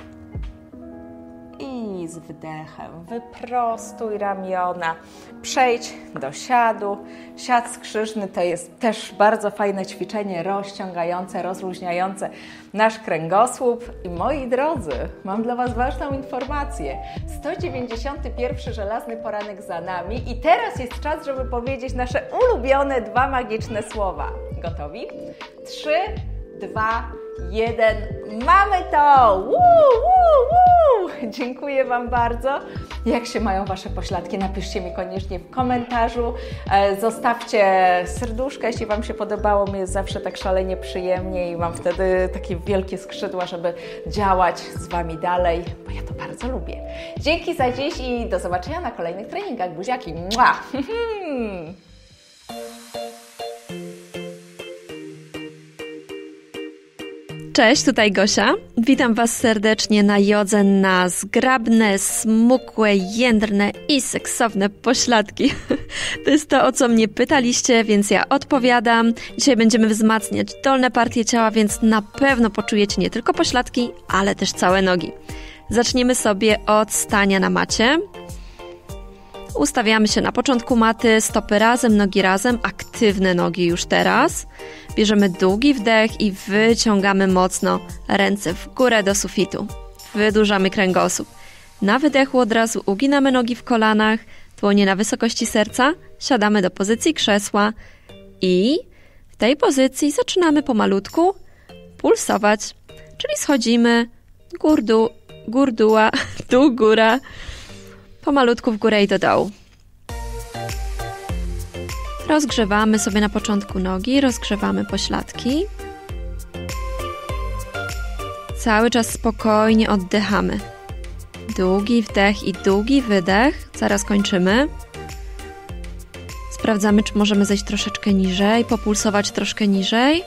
I z wdechem wyprostuj ramiona, przejdź do siadu. Siad skrzyżny to jest też bardzo fajne ćwiczenie rozciągające, rozluźniające nasz kręgosłup. I moi drodzy, mam dla Was ważną informację. 191 żelazny poranek za nami i teraz jest czas, żeby powiedzieć nasze ulubione 2 magiczne słowa. Gotowi? 3, 2, 1. Mamy to! Woo, woo, woo. Dziękuję Wam bardzo. Jak się mają Wasze pośladki? Napiszcie mi koniecznie w komentarzu. Zostawcie serduszka, jeśli Wam się podobało. Mi jest zawsze tak szalenie przyjemnie i mam wtedy takie wielkie skrzydła, żeby działać z Wami dalej, bo ja to bardzo lubię. Dzięki za dziś i do zobaczenia na kolejnych treningach. Buziaki! Mua! Cześć, tutaj Gosia. Witam Was serdecznie na jodze na zgrabne, smukłe, jędrne i seksowne pośladki. To jest to, o co mnie pytaliście, więc ja odpowiadam. Dzisiaj będziemy wzmacniać dolne partie ciała, więc na pewno poczujecie nie tylko pośladki, ale też całe nogi. Zaczniemy sobie od stania na macie. Ustawiamy się na początku maty, stopy razem, nogi razem, aktywne nogi już teraz. Bierzemy długi wdech i wyciągamy mocno ręce w górę do sufitu. Wydłużamy kręgosłup. Na wydechu od razu uginamy nogi w kolanach, dłonie na wysokości serca, siadamy do pozycji krzesła i w tej pozycji zaczynamy pomalutku pulsować, czyli schodzimy gór-dół, góra, pomalutku w górę i do dołu. Rozgrzewamy sobie na początku nogi, rozgrzewamy pośladki. Cały czas spokojnie oddychamy. Długi wdech i długi wydech. Zaraz kończymy. Sprawdzamy, czy możemy zejść troszeczkę niżej, populsować troszkę niżej.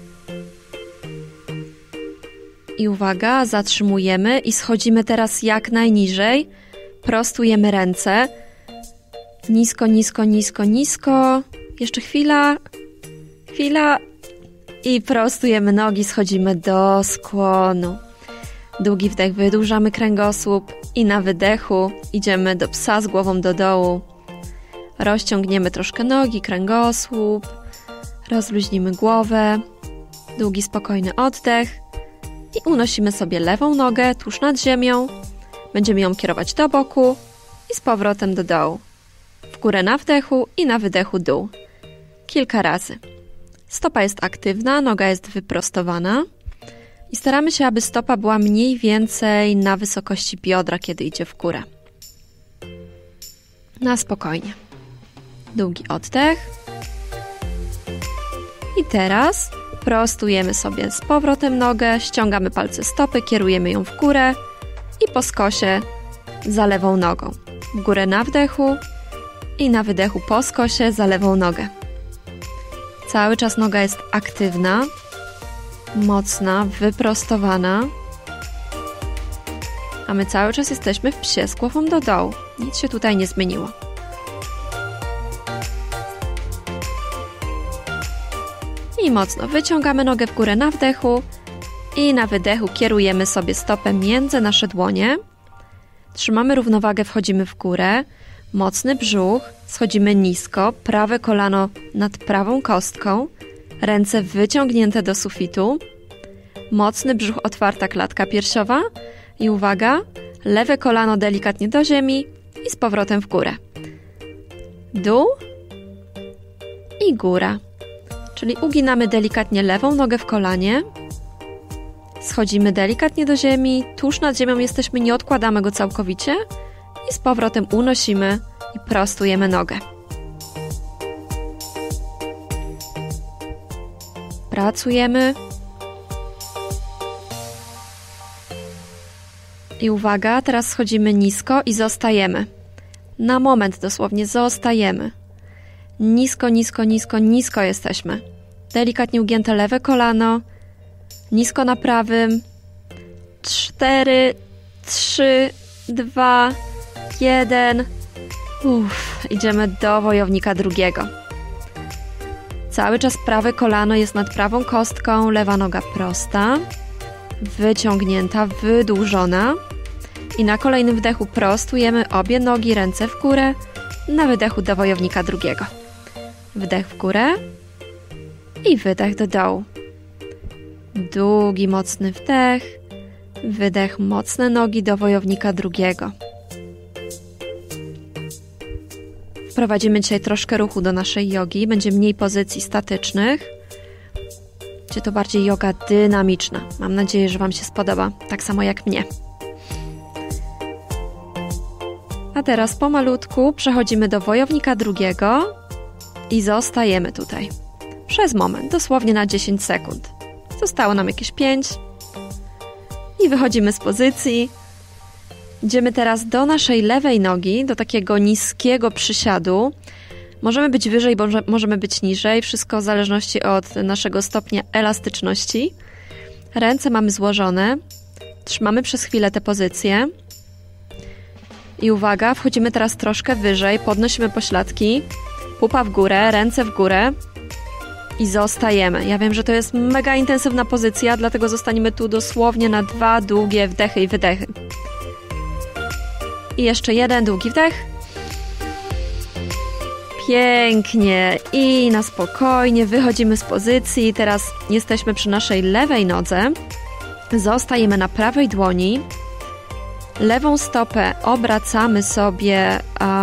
I uwaga, zatrzymujemy i schodzimy teraz jak najniżej. Prostujemy ręce. Nisko, nisko, nisko, nisko. Jeszcze chwila i prostujemy nogi, schodzimy do skłonu. Długi wdech, wydłużamy kręgosłup i na wydechu idziemy do psa z głową do dołu. Rozciągniemy troszkę nogi, kręgosłup, rozluźnimy głowę, długi, spokojny oddech i unosimy sobie lewą nogę tuż nad ziemią. Będziemy ją kierować do boku i z powrotem do dołu. W górę na wdechu i na wydechu dół. Kilka razy. Stopa jest aktywna, noga jest wyprostowana i staramy się, aby stopa była mniej więcej na wysokości biodra, kiedy idzie w górę. Na spokojnie. Długi oddech. I teraz prostujemy sobie z powrotem nogę, ściągamy palce stopy, kierujemy ją w górę i po skosie za lewą nogą. W górę na wdechu i na wydechu po skosie za lewą nogę. Cały czas noga jest aktywna, mocna, wyprostowana, a my cały czas jesteśmy w psie z głową do dołu. Nic się tutaj nie zmieniło. I mocno wyciągamy nogę w górę na wdechu i na wydechu kierujemy sobie stopę między nasze dłonie. Trzymamy równowagę, wchodzimy w górę, mocny brzuch, schodzimy nisko, prawe kolano nad prawą kostką, ręce wyciągnięte do sufitu, mocny brzuch, otwarta klatka piersiowa i uwaga, lewe kolano delikatnie do ziemi i z powrotem w górę. Dół i góra. Czyli uginamy delikatnie lewą nogę w kolanie, schodzimy delikatnie do ziemi, tuż nad ziemią jesteśmy, nie odkładamy go całkowicie i z powrotem unosimy i prostujemy nogę. Pracujemy. I uwaga, teraz schodzimy nisko i zostajemy. Na moment dosłownie zostajemy. Nisko, nisko, nisko, nisko jesteśmy. Delikatnie ugięte lewe kolano. Nisko na prawym. 4, 3, 2, 1. Idziemy do wojownika drugiego. Cały czas prawe kolano jest nad prawą kostką, lewa noga prosta, wyciągnięta, wydłużona. I na kolejnym wdechu prostujemy obie nogi, ręce w górę, na wydechu do wojownika drugiego. Wdech w górę i wydech do dołu. Długi, mocny wdech, wydech, mocne nogi do wojownika drugiego. Wprowadzimy dzisiaj troszkę ruchu do naszej jogi, będzie mniej pozycji statycznych. Będzie to bardziej joga dynamiczna. Mam nadzieję, że Wam się spodoba, tak samo jak mnie. A teraz pomalutku przechodzimy do wojownika drugiego i zostajemy tutaj. Przez moment, dosłownie na 10 sekund. Zostało nam jakieś 5. I wychodzimy z pozycji. Idziemy teraz do naszej lewej nogi, do takiego niskiego przysiadu. Możemy być wyżej, możemy być niżej, wszystko w zależności od naszego stopnia elastyczności. Ręce mamy złożone, trzymamy przez chwilę tę pozycję. I uwaga, wchodzimy teraz troszkę wyżej, podnosimy pośladki, pupa w górę, ręce w górę i zostajemy. Ja wiem, że to jest mega intensywna pozycja, dlatego zostaniemy tu dosłownie na 2 długie wdechy i wydechy. I jeszcze jeden długi wdech. Pięknie. I na spokojnie wychodzimy z pozycji. Teraz jesteśmy przy naszej lewej nodze. Zostajemy na prawej dłoni. Lewą stopę obracamy sobie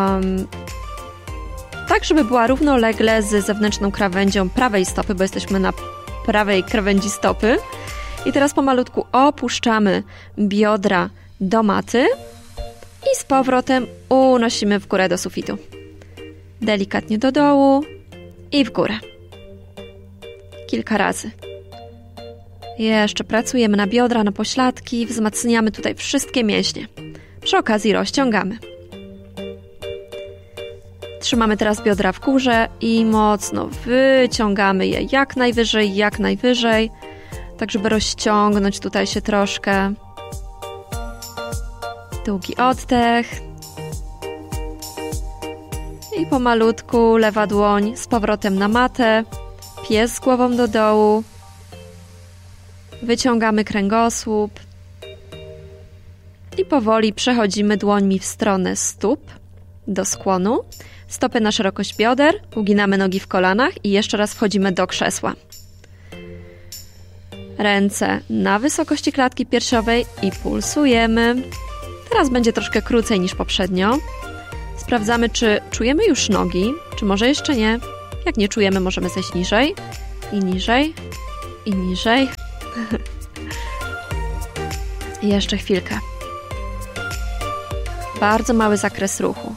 tak, żeby była równolegle z zewnętrzną krawędzią prawej stopy, bo jesteśmy na prawej krawędzi stopy. I teraz pomalutku opuszczamy biodra do maty i z powrotem unosimy w górę do sufitu. Delikatnie do dołu i w górę. Kilka razy. Jeszcze pracujemy na biodra, na pośladki, wzmacniamy tutaj wszystkie mięśnie. Przy okazji rozciągamy. Trzymamy teraz biodra w górze i mocno wyciągamy je jak najwyżej, tak żeby rozciągnąć tutaj się troszkę. Długi oddech. I pomalutku lewa dłoń z powrotem na matę, pies z głową do dołu. Wyciągamy kręgosłup i powoli przechodzimy dłońmi w stronę stóp do skłonu. Stopy na szerokość bioder, uginamy nogi w kolanach i jeszcze raz wchodzimy do krzesła. Ręce na wysokości klatki piersiowej i pulsujemy. Teraz będzie troszkę krócej niż poprzednio. Sprawdzamy, czy czujemy już nogi, czy może jeszcze nie. Jak nie czujemy, możemy zejść niżej i niżej i niżej. I jeszcze chwilkę. Bardzo mały zakres ruchu.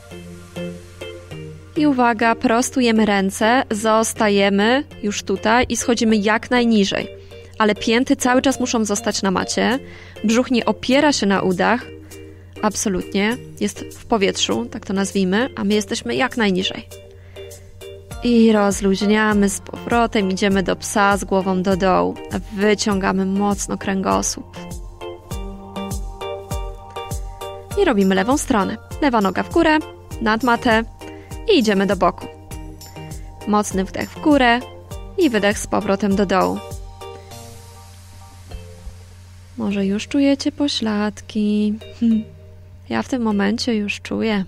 I uwaga, prostujemy ręce, zostajemy już tutaj i schodzimy jak najniżej. Ale pięty cały czas muszą zostać na macie. Brzuch nie opiera się na udach. Absolutnie. Jest w powietrzu, tak to nazwijmy, a my jesteśmy jak najniżej. I rozluźniamy z powrotem, idziemy do psa z głową do dołu. Wyciągamy mocno kręgosłup. I robimy lewą stronę. Lewa noga w górę, nad matę i idziemy do boku. Mocny wdech w górę i wydech z powrotem do dołu. Może już czujecie pośladki. Ja w tym momencie już czuję.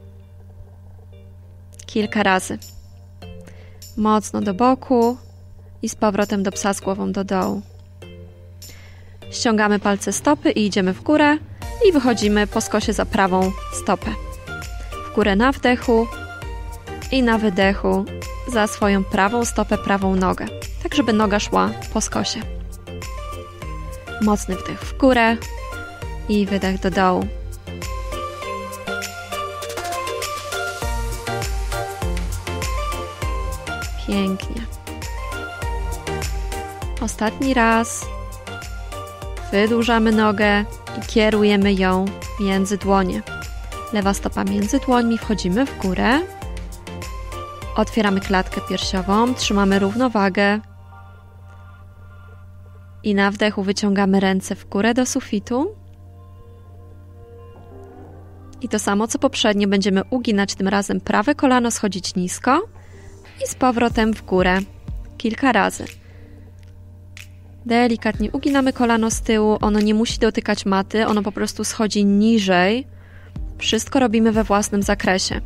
Kilka razy. Mocno do boku i z powrotem do psa z głową do dołu. Ściągamy palce stopy i idziemy w górę i wychodzimy po skosie za prawą stopę. W górę na wdechu i na wydechu za swoją prawą stopę, prawą nogę. Tak, żeby noga szła po skosie. Mocny wdech w górę i wydech do dołu. Pięknie. Ostatni raz. Wydłużamy nogę i kierujemy ją między dłonie. Lewa stopa między dłońmi, wchodzimy w górę. Otwieramy klatkę piersiową, trzymamy równowagę. I na wdechu wyciągamy ręce w górę do sufitu. I to samo co poprzednio, będziemy uginać tym razem prawe kolano, schodzić nisko i z powrotem w górę. Kilka razy. Delikatnie uginamy kolano z tyłu, ono nie musi dotykać maty, ono po prostu schodzi niżej. Wszystko robimy we własnym zakresie.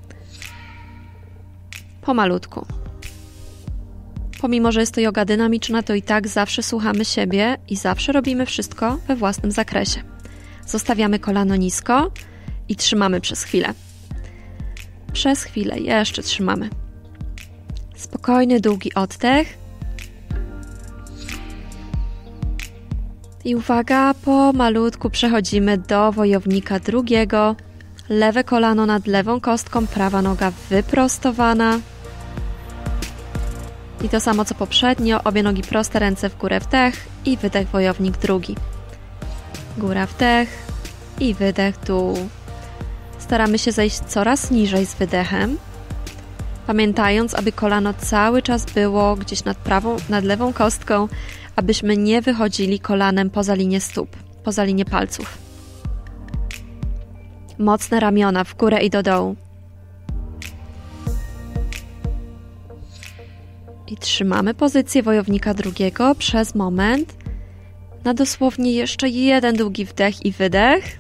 Pomalutku. Pomimo, że jest to joga dynamiczna, to i tak zawsze słuchamy siebie i zawsze robimy wszystko we własnym zakresie. Zostawiamy kolano nisko i trzymamy przez chwilę. Przez chwilę jeszcze trzymamy. Spokojny, długi oddech. I uwaga, pomalutku przechodzimy do wojownika drugiego. Lewe kolano nad lewą kostką, prawa noga wyprostowana. I to samo co poprzednio, obie nogi proste, ręce w górę, wdech i wydech, wojownik drugi. Góra, wdech i wydech, dół. Staramy się zejść coraz niżej z wydechem, pamiętając, aby kolano cały czas było gdzieś nad lewą kostką, abyśmy nie wychodzili kolanem poza linię stóp, poza linię palców. Mocne ramiona w górę i do dołu. I trzymamy pozycję wojownika drugiego przez moment. Na dosłownie jeszcze jeden długi wdech i wydech.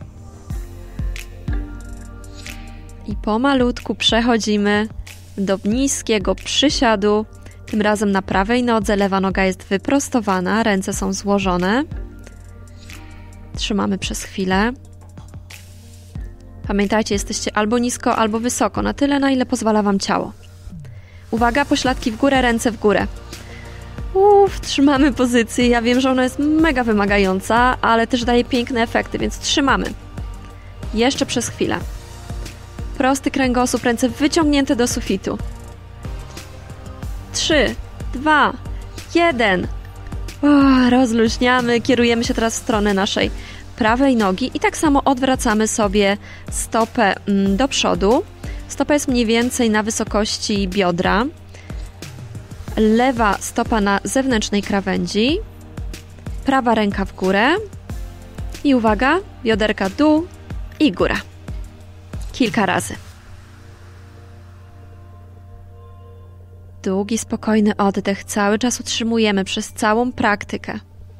I pomalutku przechodzimy do niskiego przysiadu. Tym razem na prawej nodze, lewa noga jest wyprostowana, ręce są złożone. Trzymamy przez chwilę. Pamiętajcie, jesteście albo nisko, albo wysoko, na tyle, na ile pozwala Wam ciało. Uwaga, pośladki w górę, ręce w górę. Trzymamy pozycję. Ja wiem, że ona jest mega wymagająca, ale też daje piękne efekty, więc trzymamy. Jeszcze przez chwilę. Prosty kręgosłup, ręce wyciągnięte do sufitu. 3, 2, 1. Rozluźniamy, kierujemy się teraz w stronę naszej prawej nogi i tak samo odwracamy sobie stopę do przodu. Stopa jest mniej więcej na wysokości biodra. Lewa stopa na zewnętrznej krawędzi. Prawa ręka w górę. I uwaga, bioderka dół i góra. Kilka razy. Długi, spokojny oddech cały czas utrzymujemy przez całą praktykę.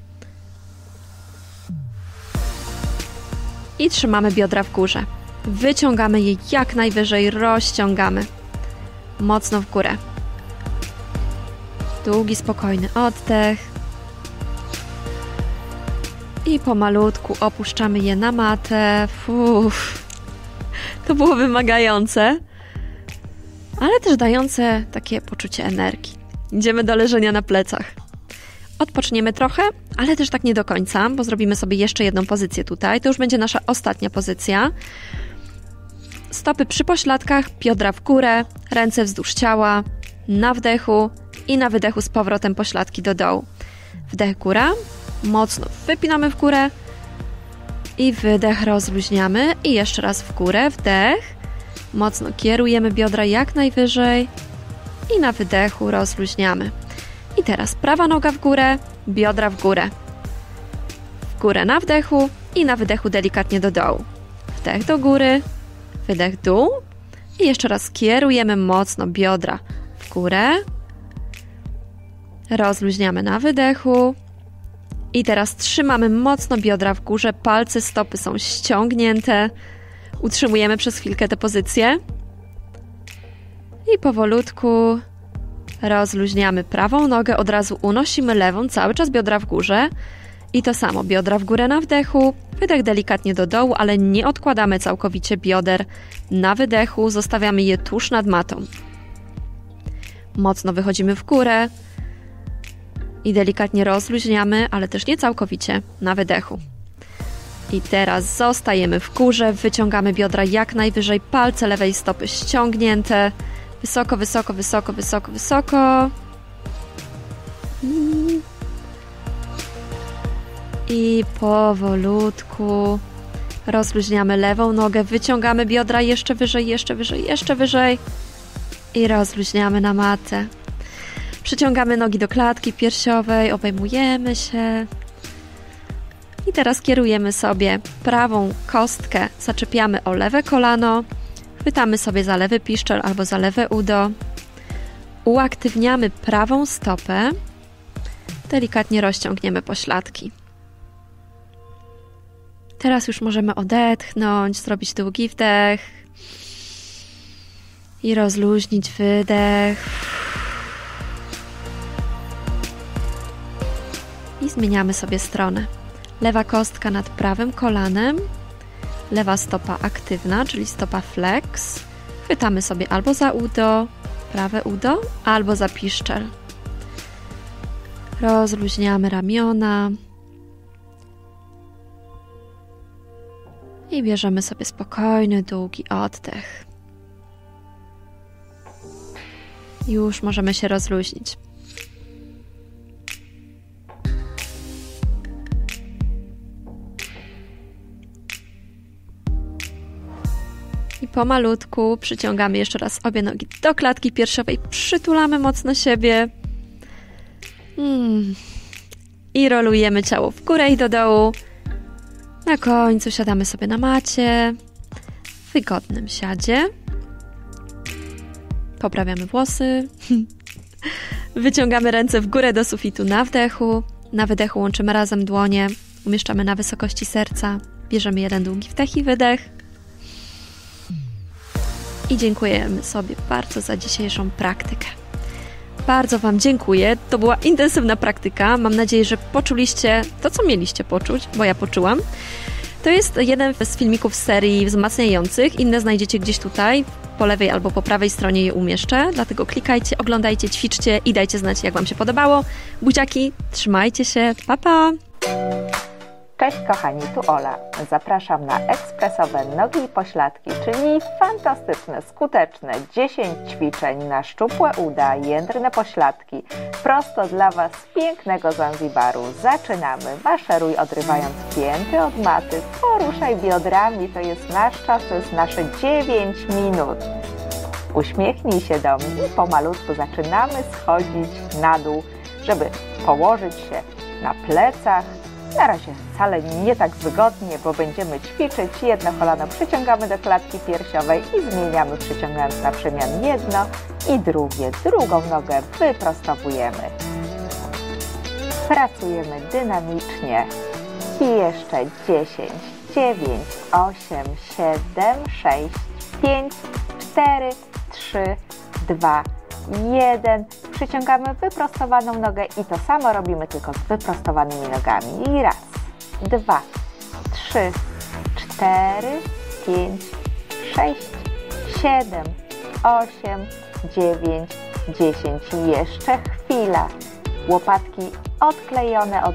I trzymamy biodra w górze. Wyciągamy je jak najwyżej, rozciągamy. Mocno w górę. Długi, spokojny oddech. I pomalutku opuszczamy je na matę. To było wymagające, ale też dające takie poczucie energii. Idziemy do leżenia na plecach. Odpoczniemy trochę, ale też tak nie do końca, bo zrobimy sobie jeszcze jedną pozycję tutaj. To już będzie nasza ostatnia pozycja. Stopy przy pośladkach, biodra w górę, ręce wzdłuż ciała, na wdechu i na wydechu z powrotem pośladki do dołu. Wdech, góra, mocno wypinamy w górę i wydech, rozluźniamy i jeszcze raz w górę, wdech, mocno kierujemy biodra jak najwyżej i na wydechu rozluźniamy. I teraz prawa noga w górę, biodra w górę. W górę na wdechu i na wydechu delikatnie do dołu. Wdech do góry, wydech dół i jeszcze raz kierujemy mocno biodra w górę. Rozluźniamy na wydechu. I teraz trzymamy mocno biodra w górze, palce stopy są ściągnięte. Utrzymujemy przez chwilkę tę pozycję. I powolutku rozluźniamy prawą nogę, od razu unosimy lewą, cały czas biodra w górze. I to samo, biodra w górę na wdechu, wydech delikatnie do dołu, ale nie odkładamy całkowicie bioder na wydechu, zostawiamy je tuż nad matą. Mocno wychodzimy w górę i delikatnie rozluźniamy, ale też nie całkowicie, na wydechu. I teraz zostajemy w górze, wyciągamy biodra jak najwyżej, palce lewej stopy ściągnięte, wysoko, wysoko, wysoko, wysoko, wysoko. I powolutku rozluźniamy lewą nogę, wyciągamy biodra jeszcze wyżej, jeszcze wyżej, jeszcze wyżej i rozluźniamy na matę. Przyciągamy nogi do klatki piersiowej, obejmujemy się. I teraz kierujemy sobie prawą kostkę, zaczepiamy o lewe kolano, chwytamy sobie za lewy piszczel albo za lewe udo. Uaktywniamy prawą stopę, delikatnie rozciągniemy pośladki. Teraz już możemy odetchnąć, zrobić długi wdech i rozluźnić wydech. I zmieniamy sobie stronę. Lewa kostka nad prawym kolanem, lewa stopa aktywna, czyli stopa flex. Chwytamy sobie albo za udo, prawe udo, albo za piszczel. Rozluźniamy ramiona. I bierzemy sobie spokojny, długi oddech. Już możemy się rozluźnić. I pomalutku przyciągamy jeszcze raz obie nogi do klatki piersiowej, przytulamy mocno siebie. I rolujemy ciało w górę i do dołu. Na końcu siadamy sobie na macie, w wygodnym siadzie. Poprawiamy włosy. Wyciągamy ręce w górę do sufitu na wdechu. Na wydechu łączymy razem dłonie. Umieszczamy na wysokości serca. Bierzemy jeden długi wdech i wydech. I dziękujemy sobie bardzo za dzisiejszą praktykę. Bardzo Wam dziękuję. To była intensywna praktyka. Mam nadzieję, że poczuliście to, co mieliście poczuć, bo ja poczułam. To jest jeden z filmików z serii wzmacniających. Inne znajdziecie gdzieś tutaj, po lewej albo po prawej stronie je umieszczę. Dlatego klikajcie, oglądajcie, ćwiczcie i dajcie znać, jak Wam się podobało. Buziaki, trzymajcie się. Pa, pa! Cześć kochani, tu Ola. Zapraszam na ekspresowe nogi i pośladki, czyli fantastyczne, skuteczne 10 ćwiczeń na szczupłe uda, jędrne pośladki, prosto dla Was z pięknego Zanzibaru. Zaczynamy. Maszeruj, odrywając pięty od maty, poruszaj biodrami, to jest nasz czas, to jest nasze 9 minut. Uśmiechnij się do mnie i pomalutku zaczynamy schodzić na dół, żeby położyć się na plecach, Na razie wcale nie tak wygodnie, bo będziemy ćwiczyć. Jedno kolano przyciągamy do klatki piersiowej i zmieniamy, przyciągając na przemian jedno i drugie. Drugą nogę wyprostowujemy. Pracujemy dynamicznie. I jeszcze 10, 9, 8, 7, 6, 5, 4, 3, 2, 1. Przyciągamy wyprostowaną nogę i to samo robimy tylko z wyprostowanymi nogami. I raz, 2, 3, 4, 5, 6, 7, 8, 9, 10. I jeszcze chwila. Łopatki odklejone od